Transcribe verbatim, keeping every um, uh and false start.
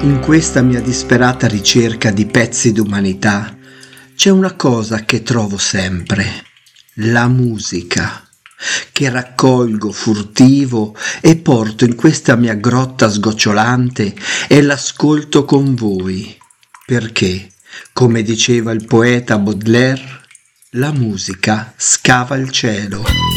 In questa mia disperata ricerca di pezzi d'umanità c'è una cosa che trovo sempre, la musica, che raccolgo furtivo e porto in questa mia grotta sgocciolante e l'ascolto con voi, perché, come diceva il poeta Baudelaire, la musica scava il cielo.